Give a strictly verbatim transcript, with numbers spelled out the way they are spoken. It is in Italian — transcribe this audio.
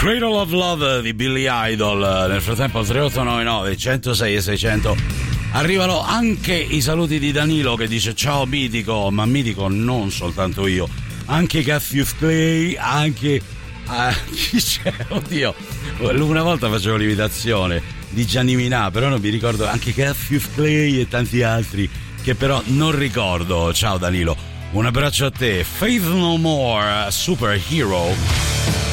Cradle of Love di Billy Idol. Nel frattempo tre otto nove nove centosei e seicento arrivano anche i saluti di Danilo che dice ciao Mitico, ma Mitico non soltanto io, anche Cassius Clay, anche uh, chi c'è? Oddio, una volta facevo l'imitazione di Gianni Minà, però non mi ricordo, anche Cassius Clay e tanti altri che però non ricordo. Ciao Danilo, un abbraccio a te. Faith No More, Superhero.